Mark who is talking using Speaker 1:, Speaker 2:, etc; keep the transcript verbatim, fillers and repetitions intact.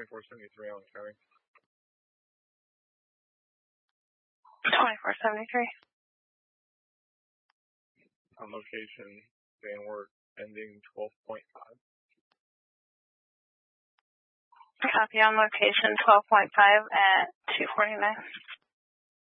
Speaker 1: twenty-four seventy-three on County.
Speaker 2: twenty-four seventy-three.
Speaker 1: On location, van work ending twelve point five.
Speaker 2: Copy on location twelve point five at two forty-nine.